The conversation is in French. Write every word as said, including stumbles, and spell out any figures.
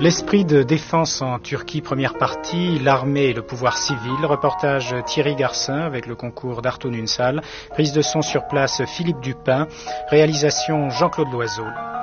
L'esprit de défense en Turquie, première partie, l'armée et le pouvoir civil. Reportage Thierry Garcin avec le concours d'Artaud Nunsal. Prise de son sur place Philippe Dupin. Réalisation Jean-Claude Loiseau.